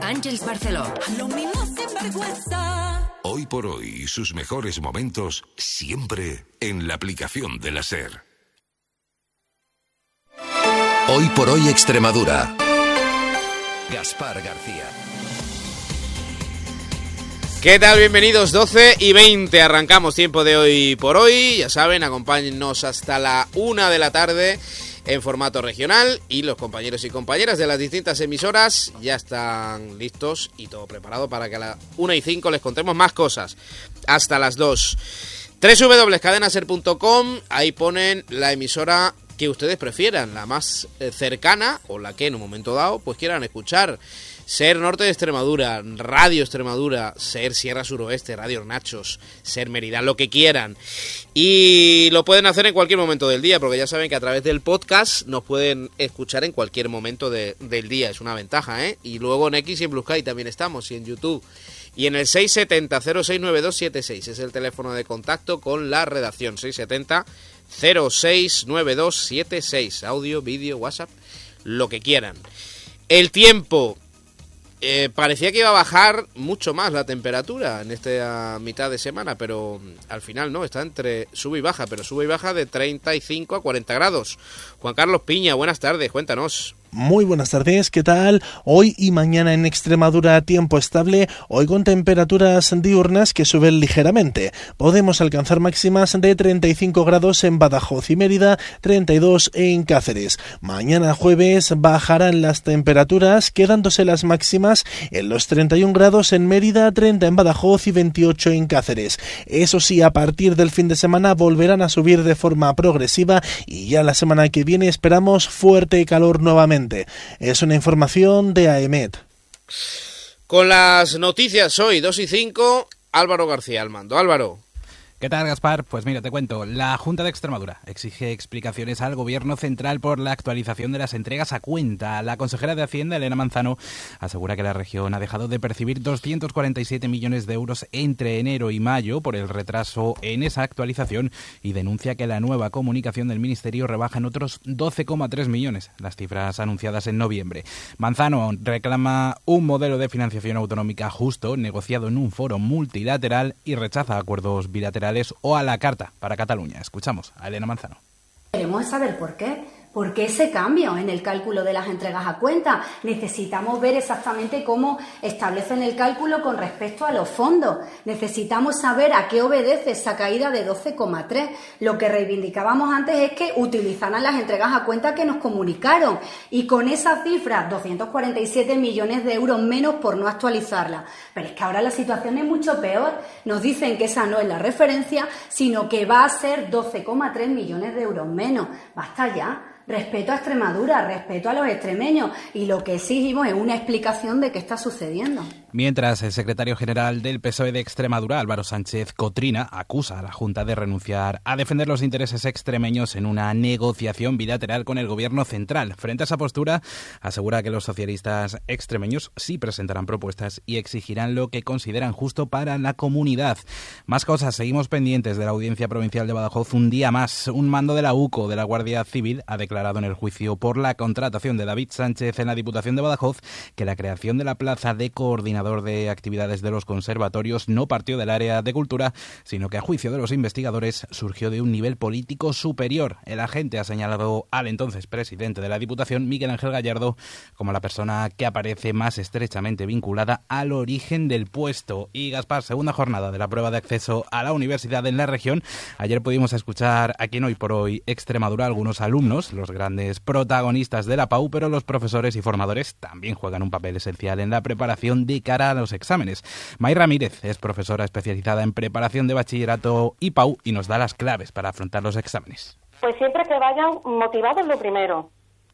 Àngels Barceló. Lo mismo sin vergüenza. Hoy por hoy, sus mejores momentos siempre en la aplicación de la SER. Hoy por hoy Extremadura. Gaspar García. ¿Qué tal? Bienvenidos, 12:20. Arrancamos tiempo de Hoy por Hoy. Ya saben, acompáñennos hasta la 1 de la tarde en formato regional. Y los compañeros y compañeras de las distintas emisoras ya están listos y todo preparado para que a las 1:05 les contemos más cosas. Hasta las 2. www.cadenaser.com. Ahí ponen la emisora que ustedes prefieran, la más cercana o la que en un momento dado pues quieran escuchar. SER Norte de Extremadura, Radio Extremadura, SER Sierra Suroeste, Radio Nachos, SER Mérida, lo que quieran. Y lo pueden hacer en cualquier momento del día, porque ya saben que a través del podcast nos pueden escuchar en cualquier momento del día, es una ventaja, ¿eh? Y luego en X y en Blue Sky también estamos, y en YouTube. Y en el 670-069276 es el teléfono de contacto con la redacción, 670-069276, audio, vídeo, WhatsApp, lo que quieran. El tiempo... parecía que iba a bajar mucho más la temperatura en esta mitad de semana, pero al final no, está entre sube y baja, pero sube y baja de 35 a 40 grados. Juan Carlos Piña, buenas tardes, cuéntanos. Muy buenas tardes, ¿qué tal? Hoy y mañana en Extremadura tiempo estable, hoy con temperaturas diurnas que suben ligeramente. Podemos alcanzar máximas de 35 grados en Badajoz y Mérida, 32 en Cáceres. Mañana jueves bajarán las temperaturas, quedándose las máximas en los 31 grados en Mérida, 30 en Badajoz y 28 en Cáceres. Eso sí, a partir del fin de semana volverán a subir de forma progresiva y ya la semana que viene esperamos fuerte calor nuevamente. Es una información de AEMET. Con las noticias hoy, 2:05, Álvaro García al mando. Álvaro. ¿Qué tal, Gaspar? Pues mira, te cuento. La Junta de Extremadura exige explicaciones al Gobierno central por la actualización de las entregas a cuenta. La consejera de Hacienda, Elena Manzano, asegura que la región ha dejado de percibir 247 millones de euros entre enero y mayo por el retraso en esa actualización y denuncia que la nueva comunicación del Ministerio rebaja en otros 12,3 millones las cifras anunciadas en noviembre. Manzano reclama un modelo de financiación autonómica justo, negociado en un foro multilateral y rechaza acuerdos bilaterales o a la carta para Cataluña. Escuchamos a Elena Manzano. Queremos saber por qué. ¿Por qué ese cambio en el cálculo de las entregas a cuenta? Necesitamos ver exactamente cómo establecen el cálculo con respecto a los fondos. Necesitamos saber a qué obedece esa caída de 12,3. Lo que reivindicábamos antes es que utilizaran las entregas a cuenta que nos comunicaron. Y con esa cifra, 247 millones de euros menos por no actualizarla. Pero es que ahora la situación es mucho peor. Nos dicen que esa no es la referencia, sino que va a ser 12,3 millones de euros menos. Basta ya. Respeto a Extremadura, respeto a los extremeños y lo que exigimos es una explicación de qué está sucediendo. Mientras, el secretario general del PSOE de Extremadura, Álvaro Sánchez Cotrina, acusa a la Junta de renunciar a defender los intereses extremeños en una negociación bilateral con el Gobierno central. Frente a esa postura, asegura que los socialistas extremeños sí presentarán propuestas y exigirán lo que consideran justo para la comunidad. Más cosas, seguimos pendientes de la Audiencia Provincial de Badajoz un día más. Un mando de la UCO de la Guardia Civil ha declarado en el juicio por la contratación de David Sánchez en la Diputación de Badajoz que la creación de la plaza de coordinador de actividades de los conservatorios no partió del área de cultura, sino que a juicio de los investigadores surgió de un nivel político superior. El agente ha señalado al entonces presidente de la Diputación, Miguel Ángel Gallardo, como la persona que aparece más estrechamente vinculada al origen del puesto. Y Gaspar, segunda jornada de la prueba de acceso a la universidad en la región. Ayer pudimos escuchar aquí en Hoy por Hoy Extremadura algunos alumnos, los grandes protagonistas de la PAU, pero los profesores y formadores también juegan un papel esencial en la preparación de cara a los exámenes. May Ramírez es profesora especializada en preparación de bachillerato y PAU y nos da las claves para afrontar los exámenes. Pues siempre que vayan motivados, lo primero.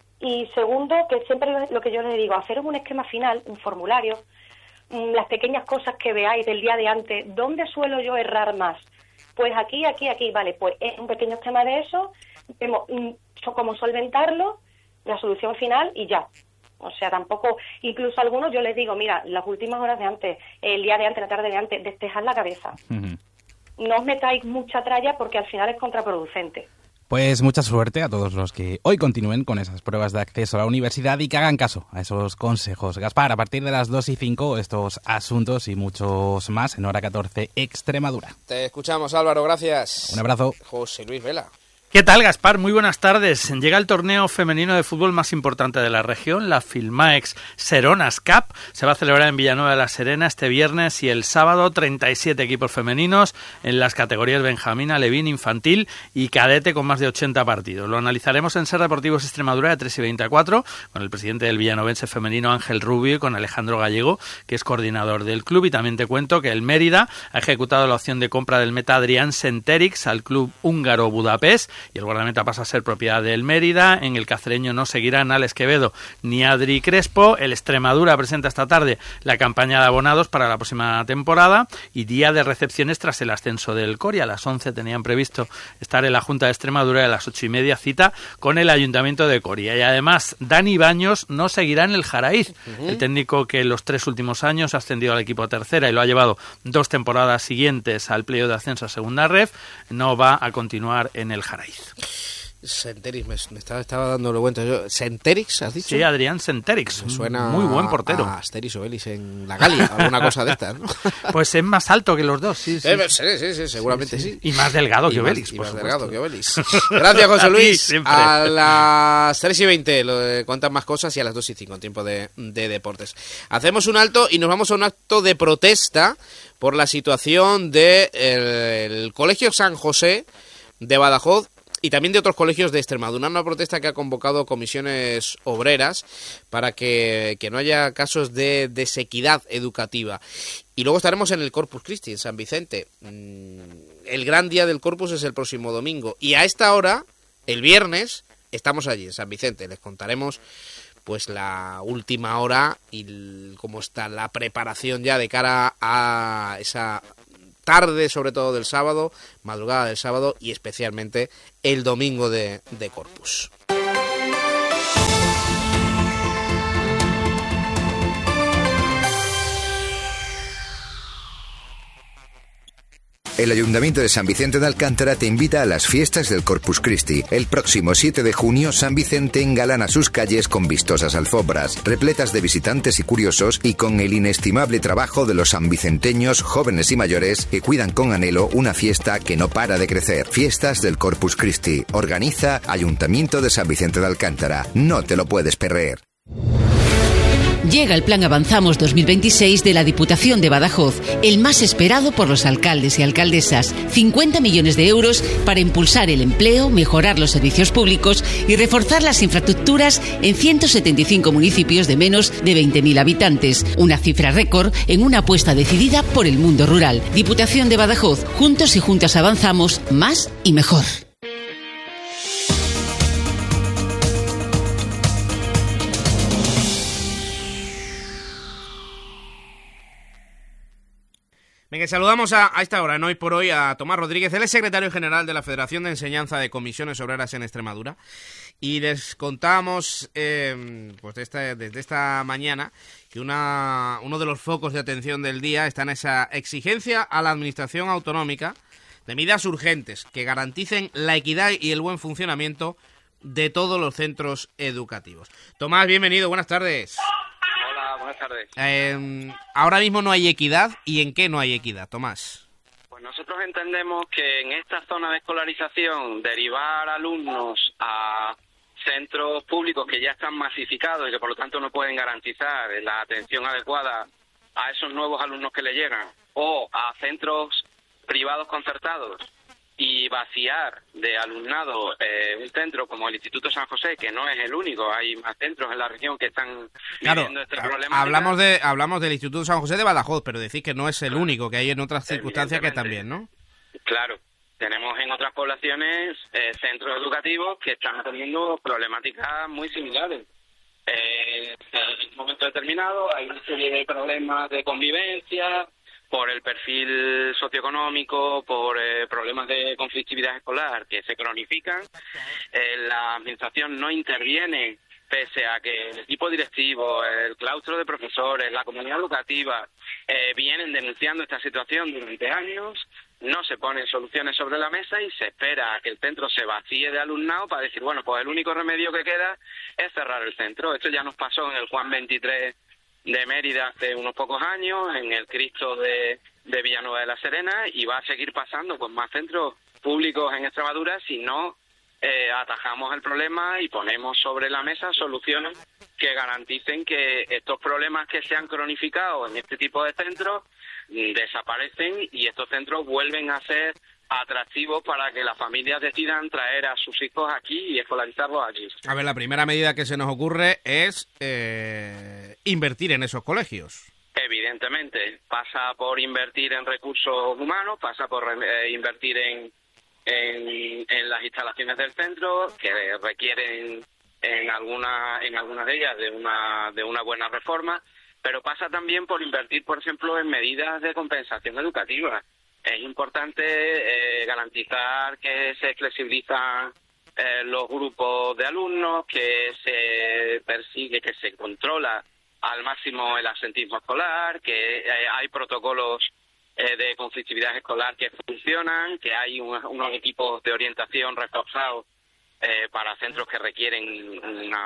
Y segundo, que siempre lo que yo les digo, hacer un esquema final, un formulario, las pequeñas cosas que veáis del día de antes. ¿Dónde suelo yo errar más? Pues aquí, vale, pues es un pequeño esquema de eso, vemos cómo solventarlo, la solución final y ya. O sea, tampoco, incluso a algunos yo les digo, mira, las últimas horas de antes, el día de antes, la tarde de antes, despejad la cabeza. No os metáis mucha tralla porque al final es contraproducente. Pues mucha suerte a todos los que hoy continúen con esas pruebas de acceso a la universidad y que hagan caso a esos consejos. Gaspar, a partir de las 2:05, estos asuntos y muchos más en Hora 14 Extremadura. Te escuchamos, Álvaro, gracias. Un abrazo. José Luis Vela. ¿Qué tal, Gaspar? Muy buenas tardes. Llega el torneo femenino de fútbol más importante de la región, la Filmaex Seronas Cup. Se va a celebrar en Villanueva de la Serena este viernes y el sábado. 37 equipos femeninos en las categorías Benjamín, Alevín, Infantil y Cadete con más de 80 partidos. Lo analizaremos en Ser Deportivos Extremadura de 3:20 a 4 con el presidente del villanovense femenino Ángel Rubio y con Alejandro Gallego, que es coordinador del club. Y también te cuento que el Mérida ha ejecutado la opción de compra del meta Adrián Senterix al club húngaro Budapest, y el guardameta pasa a ser propiedad del Mérida. En el cacereño no seguirán Alex Quevedo ni Adri Crespo. El Extremadura presenta esta tarde la campaña de abonados para la próxima temporada y día de recepciones tras el ascenso del Coria. A las 11 tenían previsto estar en la Junta de Extremadura y a las 8:30 cita con el Ayuntamiento de Coria. Y además, Dani Baños no seguirá en el Jaraiz. El técnico que en los 3 últimos años ha ascendido al equipo a tercera y lo ha llevado 2 temporadas siguientes al playoff de ascenso a segunda ref, no va a continuar en el Jaraiz. Senterix, me estaba dando vuelta yo. ¿Senterix has dicho? Sí, Adrián Senterix, Me suena muy buen portero. A Asterix Obelix en la Galia, alguna cosa de estas, ¿no? Pues es más alto que los dos, sí, seguramente sí. Y más delgado que Obelix. Más delgado que Obelix. Gracias, José Luis. A las 3:20 cuentan más cosas y a las 2:05 tiempo de deportes. Hacemos un alto y nos vamos a un acto de protesta por la situación del Colegio San José de Badajoz y también de otros colegios de Extremadura. Una protesta que ha convocado comisiones obreras para que no haya casos de desequidad educativa. Y luego estaremos en el Corpus Christi, en San Vicente. El gran día del Corpus es el próximo domingo. Y a esta hora, el viernes, estamos allí, en San Vicente. Les contaremos pues la última hora y cómo está la preparación ya de cara a esa tarde, sobre todo del sábado, madrugada del sábado y especialmente el domingo de Corpus. El Ayuntamiento de San Vicente de Alcántara te invita a las fiestas del Corpus Christi. El próximo 7 de junio, San Vicente engalana sus calles con vistosas alfombras, repletas de visitantes y curiosos, y con el inestimable trabajo de los sanvicenteños, jóvenes y mayores, que cuidan con anhelo una fiesta que no para de crecer. Fiestas del Corpus Christi. Organiza Ayuntamiento de San Vicente de Alcántara. No te lo puedes perder. Llega el Plan Avanzamos 2026 de la Diputación de Badajoz, el más esperado por los alcaldes y alcaldesas. 50 millones de euros para impulsar el empleo, mejorar los servicios públicos y reforzar las infraestructuras en 175 municipios de menos de 20.000 habitantes. Una cifra récord en una apuesta decidida por el mundo rural. Diputación de Badajoz, juntos y juntas avanzamos más y mejor. Venga, saludamos a esta hora, en Hoy por Hoy, a Tomás Rodríguez, él es secretario general de la Federación de Enseñanza de Comisiones Obreras en Extremadura, y les contamos pues desde esta mañana que uno de los focos de atención del día está en esa exigencia a la Administración Autonómica de medidas urgentes que garanticen la equidad y el buen funcionamiento de todos los centros educativos. Tomás, bienvenido, buenas tardes. Buenas tardes. Ahora mismo no hay equidad. ¿Y en qué no hay equidad, Tomás? Pues nosotros entendemos que en esta zona de escolarización derivar alumnos a centros públicos que ya están masificados y que por lo tanto no pueden garantizar la atención adecuada a esos nuevos alumnos que le llegan, o a centros privados concertados y vaciar de alumnado un centro como el Instituto San José, que no es el único, hay más centros en la región que están viviendo este problema. Hablamos del Instituto San José de Badajoz, pero decís que no es el único, que hay en otras circunstancias que también, ¿no? Claro, tenemos en otras poblaciones centros educativos que están teniendo problemáticas muy similares. En un momento determinado hay una serie de problemas de convivencia, por el perfil socioeconómico, por problemas de conflictividad escolar que se cronifican. La administración no interviene, pese a que el equipo directivo, el claustro de profesores, la comunidad educativa vienen denunciando esta situación durante años. no se ponen soluciones sobre la mesa y se espera a que el centro se vacíe de alumnado para decir, bueno, pues el único remedio que queda es cerrar el centro. Esto ya nos pasó en el Juan 23 de Mérida hace unos pocos años, en el Cristo de Villanueva de la Serena, y va a seguir pasando con más centros públicos en Extremadura si no atajamos el problema y ponemos sobre la mesa soluciones que garanticen que estos problemas que se han cronificado en este tipo de centros desaparecen y estos centros vuelven a ser atractivos para que las familias decidan traer a sus hijos aquí y escolarizarlos aquí. A ver, la primera medida que se nos ocurre es invertir en esos colegios. Evidentemente, pasa por invertir en recursos humanos, pasa por invertir en las instalaciones del centro, que requieren en algunas de ellas de una buena reforma, pero pasa también por invertir, por ejemplo, en medidas de compensación educativa. Es importante garantizar que se flexibilizan los grupos de alumnos, que se persigue, que se controla al máximo el absentismo escolar, que hay protocolos de conflictividad escolar que funcionan, que hay unos equipos de orientación reforzados para centros que requieren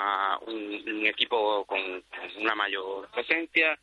un equipo con una mayor presencia.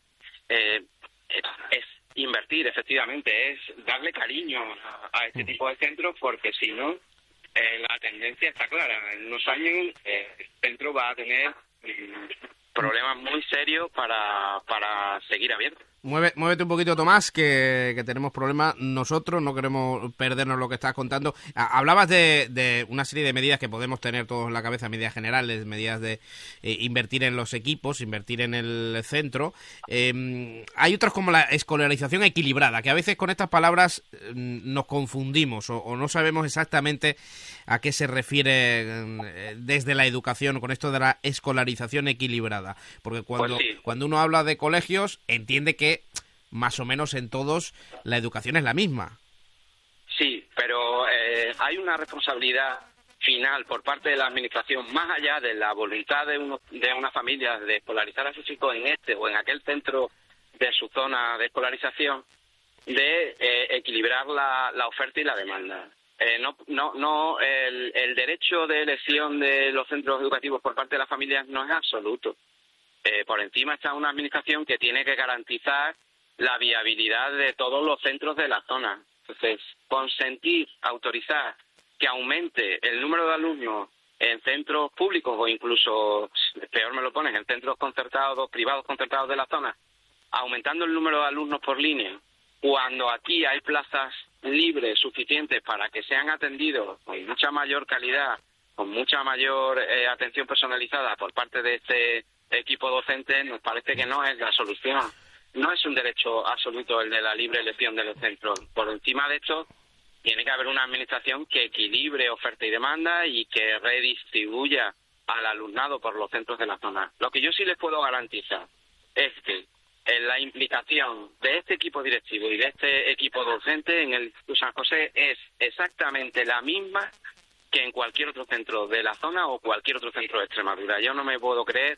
Es invertir, efectivamente, es darle cariño a este tipo de centros, porque si no, la tendencia está clara. En unos años el centro va a tener problemas muy serios para seguir abierto. Muévete un poquito, Tomás, que tenemos problemas nosotros, no queremos perdernos lo que estás contando. Hablabas de una serie de medidas que podemos tener todos en la cabeza, medidas generales, medidas de invertir en los equipos, invertir en el centro. Hay otras como la escolarización equilibrada, que a veces con estas palabras nos confundimos o no sabemos exactamente a qué se refiere desde la educación con esto de la escolarización equilibrada. Porque cuando uno habla de colegios, entiende que más o menos en todos la educación es la misma. Sí, pero hay una responsabilidad final por parte de la administración, más allá de la voluntad de una familia de escolarizar a sus hijos en este o en aquel centro de su zona de escolarización, de equilibrar la oferta y la demanda. El derecho de elección de los centros educativos por parte de las familias no es absoluto. Por encima está una administración que tiene que garantizar la viabilidad de todos los centros de la zona. Entonces, consentir, autorizar que aumente el número de alumnos en centros públicos o incluso, peor me lo pones, en centros concertados, privados concertados de la zona, aumentando el número de alumnos por línea, cuando aquí hay plazas libres suficientes para que sean atendidos con mucha mayor calidad, con mucha mayor atención personalizada por parte de este equipo docente, nos parece que no es la solución. No es un derecho absoluto el de la libre elección de los centros. Por encima de esto, tiene que haber una administración que equilibre oferta y demanda y que redistribuya al alumnado por los centros de la zona. Lo que yo sí les puedo garantizar es que la implicación de este equipo directivo y de este equipo docente en el Instituto San José es exactamente la misma que en cualquier otro centro de la zona o cualquier otro centro de Extremadura. Yo no me puedo creer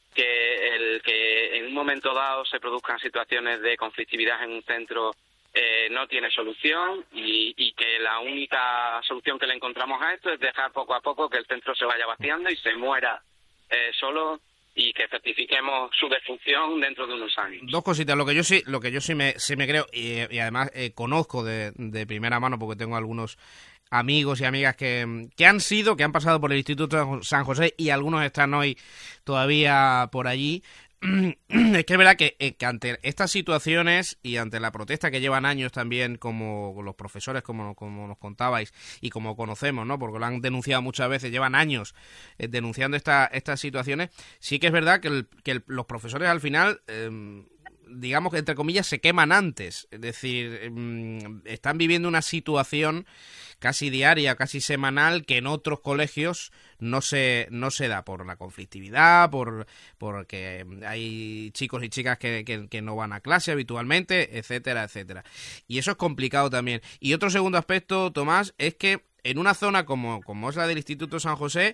que en un momento dado se produzcan situaciones de conflictividad en un centro no tiene solución y que la única solución que le encontramos a esto es dejar poco a poco que el centro se vaya vaciando y se muera solo y que certifiquemos su defunción dentro de unos años. Dos cositas, lo que yo sí me creo y además conozco de primera mano porque tengo algunos amigos y amigas que han pasado por el Instituto San José y algunos están hoy todavía por allí. Es que es verdad que ante estas situaciones y ante la protesta que llevan años también, como los profesores, como nos contabais y como conocemos, ¿no? Porque lo han denunciado muchas veces, llevan años denunciando estas situaciones, sí que es verdad que los profesores al final, digamos que entre comillas, se queman antes. Es decir, están viviendo una situación casi diaria, casi semanal, que en otros colegios no se da por la conflictividad, porque hay chicos y chicas que no van a clase habitualmente, etcétera, etcétera. Y eso es complicado también. Y otro segundo aspecto, Tomás, es que en una zona como es la del Instituto San José,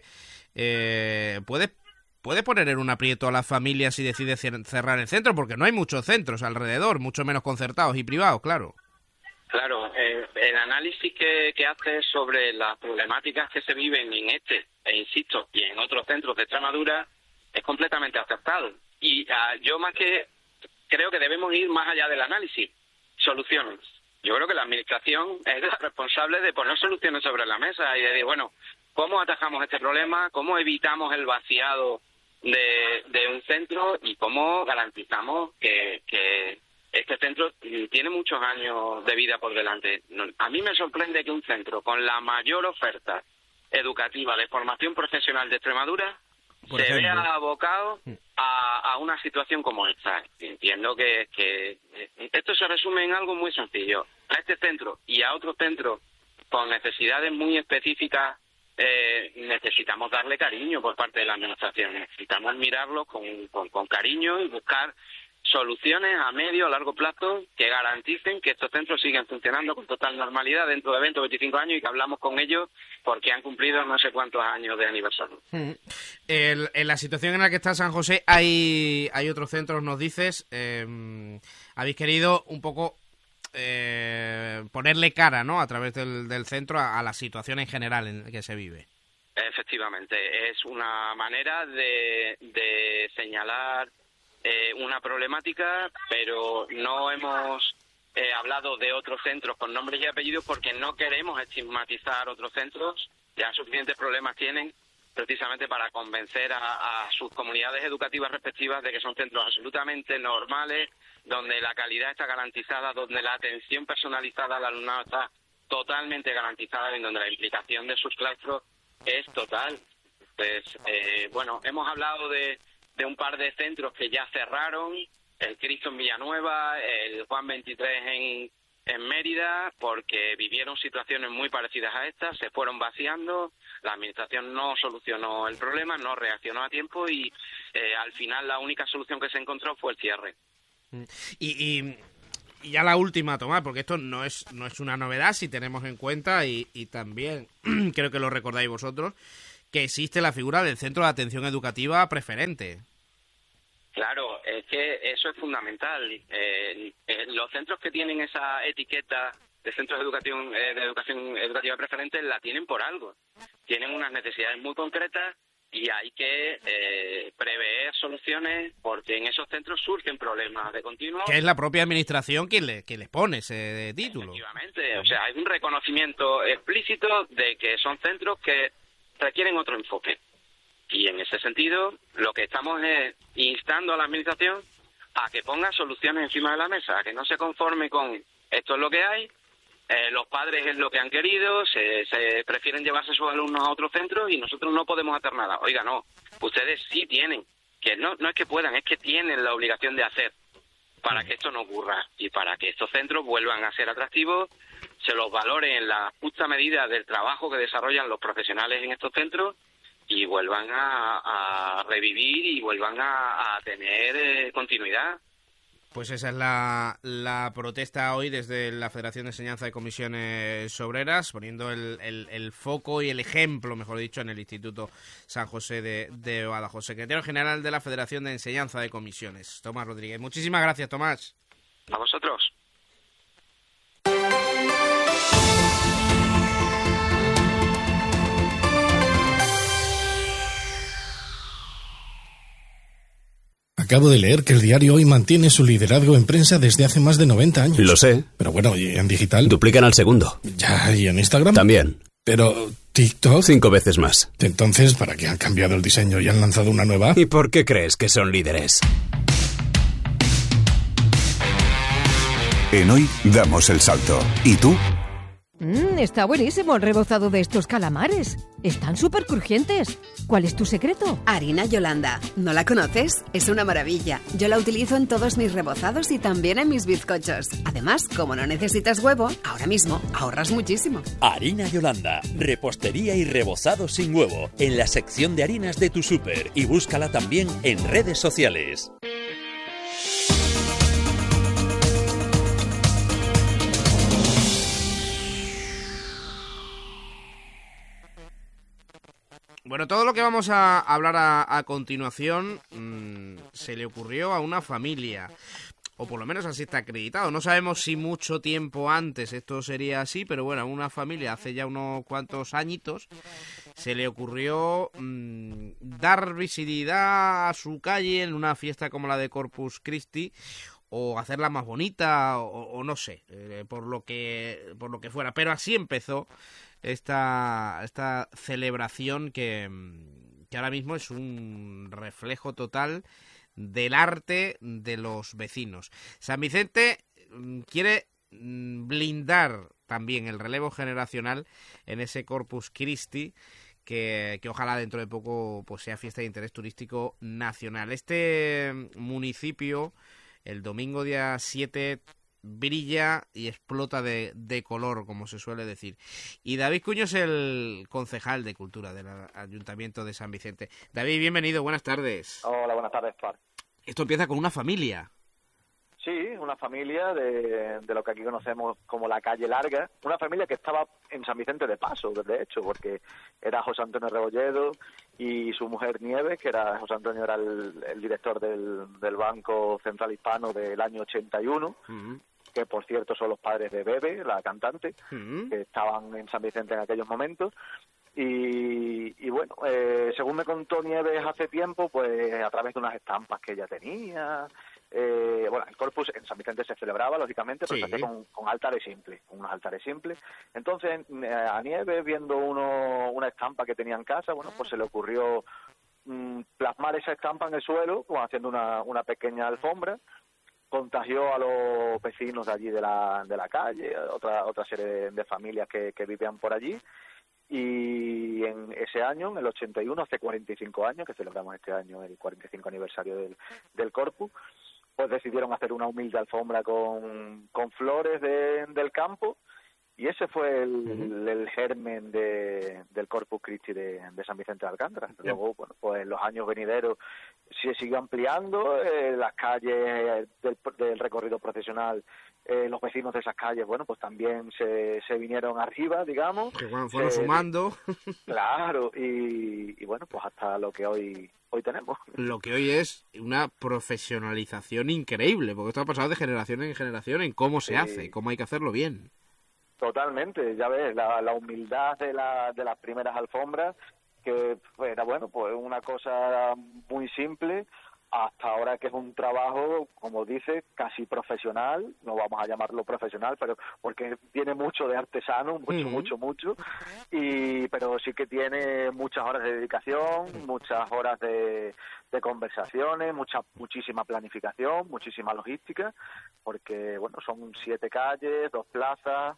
puede poner en un aprieto a las familias si decide cerrar el centro, porque no hay muchos centros alrededor, mucho menos concertados y privados, claro. Claro, el análisis que hace sobre las problemáticas que se viven en insisto, y en otros centros de Extremadura es completamente acertado. Y yo más que creo que debemos ir más allá del análisis, soluciones. Yo creo que la Administración es la responsable de poner soluciones sobre la mesa y de decir, bueno, ¿cómo atajamos este problema? ¿Cómo evitamos el vaciado de un centro? ¿Y cómo garantizamos que este centro tiene muchos años de vida por delante? A mí me sorprende que un centro con la mayor oferta educativa de formación profesional de Extremadura se vea abocado a una situación como esta. Entiendo que esto se resume en algo muy sencillo. A este centro y a otros centros con necesidades muy específicas necesitamos darle cariño por parte de la Administración. Necesitamos mirarlo con cariño y buscar soluciones a medio o largo plazo que garanticen que estos centros sigan funcionando con total normalidad dentro de 20 o 25 años y que hablamos con ellos porque han cumplido no sé cuántos años de aniversario. En la situación en la que está San José hay otros centros, nos dices, habéis querido un poco ponerle cara, ¿no?, a través del centro a la situación en general en la que se vive. Efectivamente, es una manera de señalar una problemática, pero no hemos hablado de otros centros con nombres y apellidos porque no queremos estigmatizar otros centros. Ya suficientes problemas tienen precisamente para convencer a sus comunidades educativas respectivas de que son centros absolutamente normales, donde la calidad está garantizada, donde la atención personalizada al alumnado está totalmente garantizada y donde la implicación de sus claustros es total. Pues, bueno, hemos hablado de un par de centros que ya cerraron, el Cristo en Villanueva, el Juan 23 en Mérida, porque vivieron situaciones muy parecidas a estas, se fueron vaciando, la Administración no solucionó el problema, no reaccionó a tiempo y al final la única solución que se encontró fue el cierre. Y ya la última, Tomás, porque esto no es una novedad si tenemos en cuenta, y también creo que lo recordáis vosotros, que existe la figura del Centro de Atención Educativa Preferente. Claro, es que eso es fundamental. Los centros que tienen esa etiqueta de centros de educación educativa preferente la tienen por algo. Tienen unas necesidades muy concretas y hay que prever soluciones porque en esos centros surgen problemas de continuo. Que es la propia Administración quien les pone ese título. Efectivamente, o sea, hay un reconocimiento explícito de que son centros que requieren otro enfoque. Y en ese sentido, lo que estamos es instando a la Administración a que ponga soluciones encima de la mesa, a que no se conforme con esto es lo que hay, los padres es lo que han querido, se prefieren llevarse a sus alumnos a otros centros y nosotros no podemos hacer nada. Oiga, no, ustedes sí tienen, que no es que puedan, es que tienen la obligación de hacer para que esto no ocurra y para que estos centros vuelvan a ser atractivos, se los valore en la justa medida del trabajo que desarrollan los profesionales en estos centros y vuelvan a revivir y vuelvan a tener continuidad. Pues esa es la protesta hoy desde la Federación de Enseñanza de Comisiones Obreras, poniendo el foco y el ejemplo, mejor dicho, en el Instituto San José de Badajoz. Secretario General de la Federación de Enseñanza de Comisiones, Tomás Rodríguez. Muchísimas gracias, Tomás. A vosotros. Acabo de leer que el diario Hoy mantiene su liderazgo en prensa desde hace más de 90 años. Lo sé. Pero bueno, ¿y en digital? Duplican al segundo. Ya, ¿y en Instagram? También. Pero TikTok... 5 veces más. Entonces, ¿para qué han cambiado el diseño y han lanzado una nueva? ¿Y por qué crees que son líderes? En Hoy damos el salto. ¿Y tú? Está buenísimo el rebozado de estos calamares. Están súper crujientes. ¿Cuál es tu secreto? Harina Yolanda. ¿No la conoces? Es una maravilla. Yo la utilizo en todos mis rebozados y también en mis bizcochos. Además, como no necesitas huevo, ahora mismo ahorras muchísimo. Harina Yolanda. Repostería y rebozado sin huevo. En la sección de harinas de tu súper. Y búscala también en redes sociales. Bueno, todo lo que vamos a hablar a continuación se le ocurrió a una familia. o por lo menos así está acreditado. No sabemos si mucho tiempo antes esto sería así, pero bueno, a una familia hace ya unos cuantos añitos se le ocurrió dar visibilidad a su calle en una fiesta como la de Corpus Christi, o hacerla más bonita, o no sé, por lo que fuera. Pero así empezó esta celebración que ahora mismo es un reflejo total del arte de los vecinos. San Vicente quiere blindar también el relevo generacional en ese Corpus Christi, que ojalá dentro de poco pues sea fiesta de interés turístico nacional. Este municipio, el domingo día 7, brilla y explota de color, como se suele decir. Y David Cuño es el concejal de Cultura del Ayuntamiento de San Vicente. David, bienvenido, buenas tardes. Hola, buenas tardes, Par. Esto empieza con una familia. Sí, una familia de lo que aquí conocemos como la calle larga, una familia que estaba en San Vicente de paso, de hecho, porque era José Antonio Rebolledo y su mujer Nieves, que era José Antonio, era el director del Banco Central Hispano del año 81, que por cierto son los padres de Bebe, la cantante, que estaban en San Vicente en aquellos momentos. Y bueno, según me contó Nieves hace tiempo, pues a través de unas estampas que ella tenía. Bueno, el Corpus en San Vicente se celebraba, lógicamente, pero se hacía con altares simples, unos altares simples. Entonces, a Nieves, viendo una estampa que tenía en casa, bueno, pues se le ocurrió plasmar esa estampa en el suelo, pues, haciendo una pequeña alfombra. Contagió a los vecinos de allí de la calle, otra serie de familias que vivían por allí. Y en ese año, en el 81, hace 45 años, que celebramos este año el 45 aniversario del Corpus, pues decidieron hacer una humilde alfombra con flores del campo, y ese fue el germen del Corpus Christi de San Vicente de Alcántara. Luego, bueno, pues en los años venideros se siguió ampliando, las calles del recorrido procesional, los vecinos de esas calles, bueno, pues también se vinieron arriba, digamos. Que bueno, fueron sumando. Claro, y bueno, pues hasta lo que hoy tenemos. Lo que hoy es una profesionalización increíble, porque esto ha pasado de generación en generación en cómo se hace, cómo hay que hacerlo bien. Totalmente, ya ves, la humildad de las primeras alfombras, que era, bueno, pues una cosa muy simple, hasta ahora que es un trabajo, como dice, casi profesional, no vamos a llamarlo profesional, pero porque tiene mucho de artesano, mucho, pero sí que tiene muchas horas de dedicación, muchas horas de conversaciones, muchísima planificación, muchísima logística, porque, bueno, son 7 calles, 2 plazas,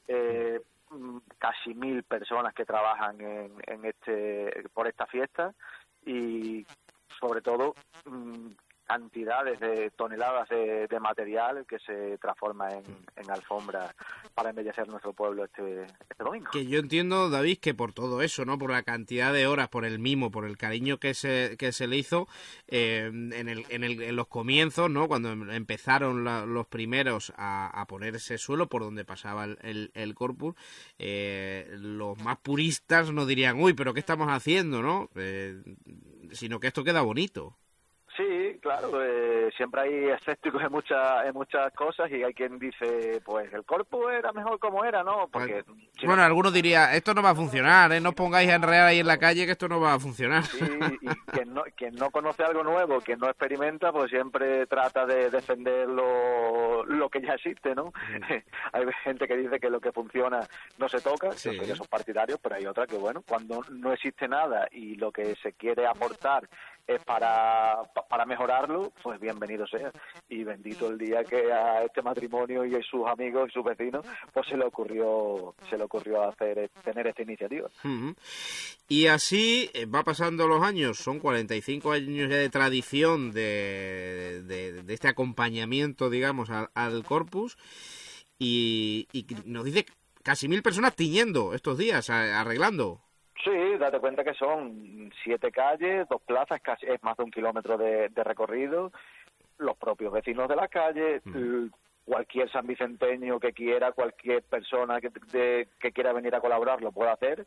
casi 1.000 personas que trabajan por esta fiesta, y sobre todo cantidades de toneladas de material que se transforma en alfombra para embellecer nuestro pueblo este domingo. Que yo entiendo, David, que por todo eso, ¿no? Por la cantidad de horas, por el mimo, por el cariño que se le hizo en los comienzos, ¿no? Cuando empezaron los primeros a poner ese suelo por donde pasaba el Corpus, los más puristas no dirían, uy, pero ¿qué estamos haciendo, no? Sino que esto queda bonito. Sí, claro, siempre hay escépticos en muchas cosas, y hay quien dice, pues el Corpus era mejor como era, ¿no? Porque bueno, algunos dirían, esto no va a funcionar, no os pongáis a enredar ahí en la calle, que esto no va a funcionar. Sí, y quien no conoce algo nuevo, quien no experimenta, pues siempre trata de defender lo que ya existe, ¿no? Hay gente que dice que lo que funciona no se toca, que son partidarios, pero hay otra que, bueno, cuando no existe nada y lo que se quiere aportar es para mejorarlo, pues bienvenido sea. Y bendito el día que a este matrimonio y a sus amigos y sus vecinos pues se le ocurrió tener esta iniciativa. Y así va pasando los años, son 45 años ya de tradición de este acompañamiento, digamos, al Corpus, y nos dice casi 1.000 personas tiñendo estos días, arreglando. Sí, date cuenta que son 7 calles, 2 plazas, casi es más de 1 kilómetro de recorrido. Los propios vecinos de la calle, cualquier sanvicenteño que quiera, cualquier persona que quiera venir a colaborar lo puede hacer.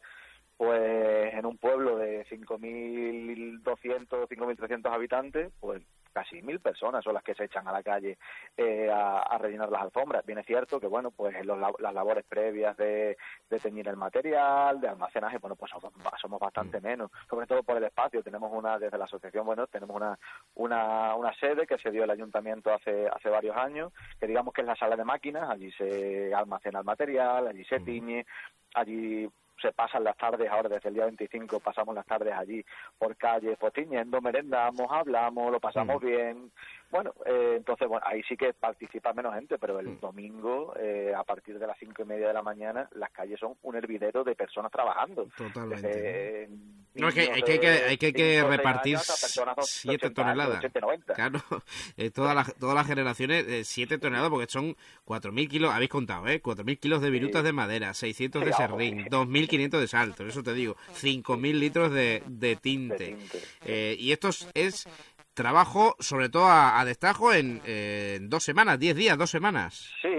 Pues en un pueblo de 5.200, 5.300 habitantes, pues casi 1.000 personas son las que se echan a la calle a rellenar las alfombras. Bien es cierto que, bueno, pues las labores previas de teñir el material, de almacenaje, bueno, pues somos bastante menos, sobre todo por el espacio. Tenemos desde la asociación, bueno, tenemos una sede que se dio el ayuntamiento hace varios años, que digamos que es la sala de máquinas. Allí se almacena el material, allí se tiñe, allí se pasan las tardes. Ahora desde el día 25 pasamos las tardes allí por calles, pues tiñendo, merendamos, hablamos, lo pasamos bien. Bueno, entonces, bueno, ahí sí que participa menos gente, pero el domingo, a partir de las 5:30 de la mañana, las calles son un hervidero de personas trabajando. Totalmente. No, es que hay que repartir 7 toneladas. 790. Claro, todas las generaciones, 7 toneladas, porque son 4.000 kilos, habéis contado, 4.000 kilos de virutas de madera, 600 de serrín, 2.500 de salto, eso te digo, 5.000 litros de tinte. Y esto es trabajo, sobre todo a destajo, en 2 semanas, 10 días, 2 semanas. Sí,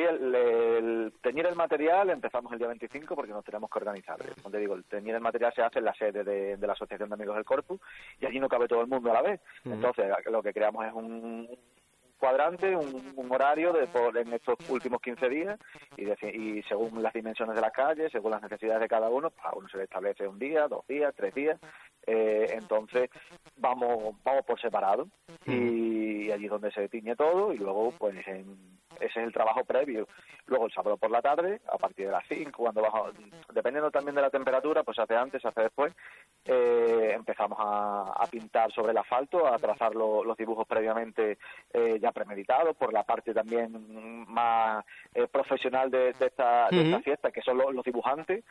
el teñir el material empezamos el día 25 porque nos tenemos que organizar. Como te digo, el teñir el material se hace en la sede de la Asociación de Amigos del Corpus y allí no cabe todo el mundo a la vez. Entonces, lo que creamos es un cuadrante, un horario en estos últimos 15 días y según las dimensiones de las calles, según las necesidades de cada uno, pues a uno se le establece 1 día, 2 días, 3 días. Entonces vamos por separado y allí es donde se tiñe todo y luego pues ese es el trabajo previo. Luego el sábado por la tarde, a partir de las 5, cuando dependiendo también de la temperatura, pues se hace antes, se hace después, empezamos a pintar sobre el asfalto, a trazar los dibujos previamente ya premeditados por la parte también más profesional de esta fiesta, que son los dibujantes.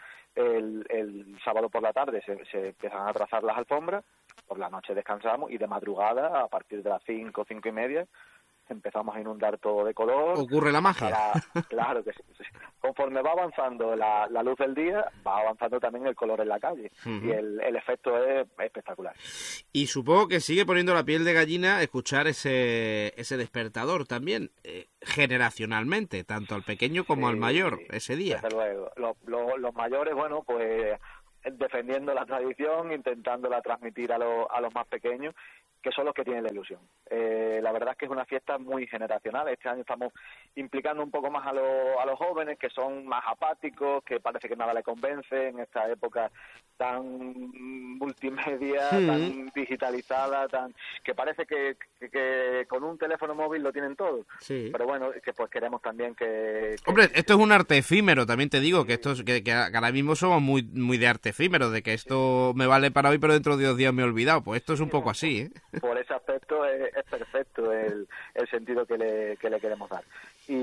El sábado por la tarde se empiezan a trazar las alfombras, por la noche descansamos y de madrugada, a partir de las 5:30, empezamos a inundar todo de color. Ocurre la magia. Claro que sí. Conforme va avanzando la luz del día, va avanzando también el color en la calle y el efecto es espectacular. Y supongo que sigue poniendo la piel de gallina escuchar ese despertador también, generacionalmente, tanto al pequeño como al mayor, ese día. Desde luego. Los mayores, bueno, pues defendiendo la tradición, intentándola transmitir a los más pequeños, que son los que tienen la ilusión. La verdad es que es una fiesta muy generacional. Este año estamos implicando un poco más a los jóvenes, que son más apáticos, que parece que nada les convence en esta época tan multimedia, tan digitalizada, que parece que con un teléfono móvil lo tienen todo. Sí. Pero bueno, que pues queremos también que... Hombre, esto es un arte efímero, también te digo, que que ahora mismo somos muy de arte efímero, de que esto me vale para hoy, pero dentro de 2 días me he olvidado. Pues esto es un poco así, ¿eh? Por ese aspecto es perfecto el sentido que le queremos dar.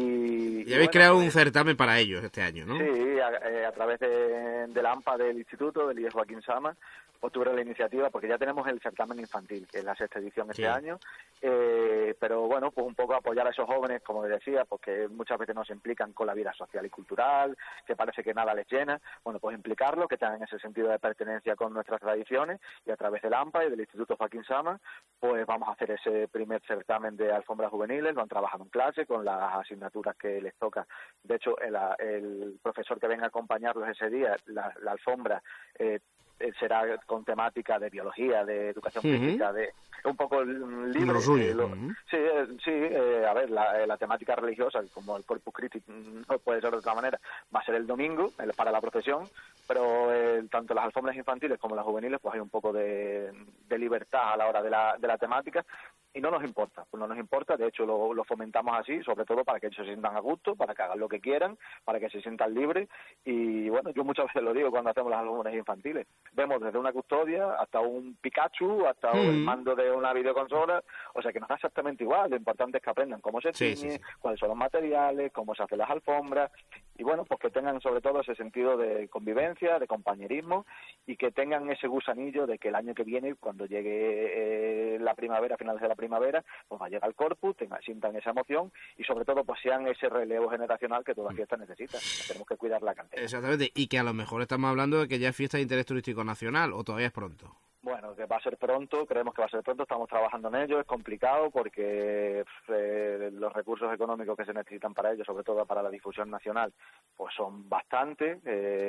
Y habéis creado un certamen para ellos este año, ¿no? Sí, a través de la AMPA del Instituto, del IES Joaquín Sama, pues tuvieron la iniciativa, porque ya tenemos el certamen infantil, que es la 6ª edición este año, pero bueno, pues un poco apoyar a esos jóvenes, como les decía, porque muchas veces no se implican con la vida social y cultural, que parece que nada les llena. Bueno, pues implicarlos, que tengan ese sentido de pertenencia con nuestras tradiciones, y a través del AMPA y del Instituto Joaquín Sama, pues vamos a hacer ese primer certamen de alfombras juveniles. Lo han trabajado en clase con las asignaturas que les toca. De hecho, el profesor que venga a acompañarlos ese día, la alfombra será con temática de biología, de educación física, de un poco libre. Lo suyo. A ver, la temática religiosa, como el Corpus Christi no puede ser de otra manera, va a ser el domingo para la procesión, pero tanto las alfombras infantiles como las juveniles, pues hay un poco de libertad a la hora de la temática. Y no nos importa, de hecho lo fomentamos así, sobre todo para que ellos se sientan a gusto, para que hagan lo que quieran, para que se sientan libres. Y bueno, yo muchas veces lo digo cuando hacemos las alfombras infantiles, vemos desde una custodia hasta un Pikachu, hasta el mando de una videoconsola, o sea que nos da exactamente igual. Lo importante es que aprendan cómo se tiñe, cuáles son los materiales, cómo se hacen las alfombras, y bueno, pues que tengan sobre todo ese sentido de convivencia, de compañerismo, y que tengan ese gusanillo de que el año que viene, cuando llegue la primavera, finales de la primavera, pues va a llegar el Corpus, sientan esa emoción y sobre todo pues sean ese relevo generacional que toda fiesta necesita. Tenemos que cuidar la cantera. Exactamente, y que a lo mejor estamos hablando de que ya es fiesta de interés turístico nacional, o todavía es pronto. Bueno, que va a ser pronto, creemos que va a ser pronto, estamos trabajando en ello, es complicado porque los recursos económicos que se necesitan para ello, sobre todo para la difusión nacional, pues son bastantes.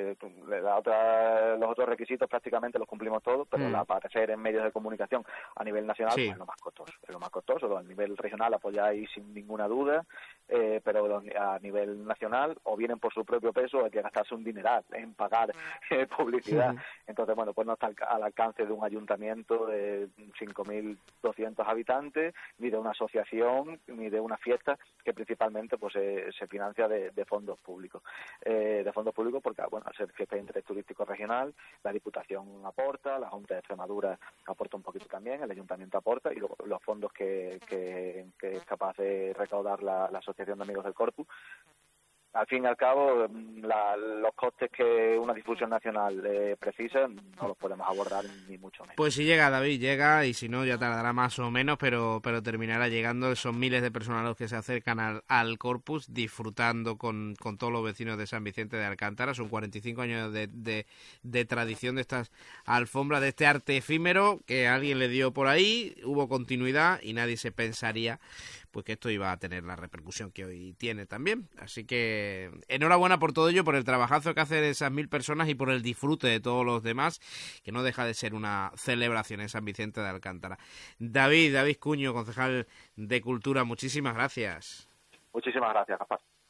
Los otros requisitos prácticamente los cumplimos todos, pero el aparecer en medios de comunicación a nivel nacional pues es lo más costoso. A nivel regional apoyáis sin ninguna duda, pero a nivel nacional o vienen por su propio peso, hay que gastarse un dineral en pagar publicidad. Entonces, bueno, pues no está al alcance de un ayuntamiento de 5.200 habitantes, ni de una asociación, ni de una fiesta que principalmente pues se financia de fondos públicos. De fondos públicos porque, bueno, al ser fiesta de interés turístico regional, la Diputación aporta, la Junta de Extremadura aporta un poquito también, el Ayuntamiento aporta, y luego los fondos que es capaz de recaudar la Asociación de Amigos del Corpus. Al fin y al cabo, los costes que una difusión nacional precisa no los podemos abordar ni mucho menos. Pues si llega, David, llega, y si no ya tardará más o menos, pero terminará llegando. Son miles de personas los que se acercan al Corpus, disfrutando con todos los vecinos de San Vicente de Alcántara. Son 45 años de tradición de estas alfombras, de este arte efímero que alguien le dio por ahí, hubo continuidad y nadie se pensaría pues que esto iba a tener la repercusión que hoy tiene también. Así que enhorabuena por todo ello, por el trabajazo que hacen esas 1.000 personas y por el disfrute de todos los demás, que no deja de ser una celebración en San Vicente de Alcántara. David Cuño, concejal de Cultura, muchísimas gracias. Muchísimas gracias, Gaspar.